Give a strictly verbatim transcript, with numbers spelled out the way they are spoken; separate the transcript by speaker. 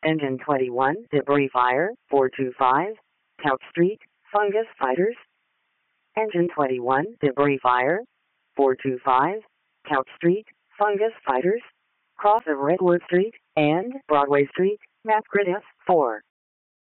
Speaker 1: Engine twenty-one, Debris Fire, four two five, Couch Street, Fungus Fighters. Engine twenty-one, Debris Fire, four two five, Couch Street, Fungus Fighters. Cross of Redwood Street and Broadway Street, map grid F four.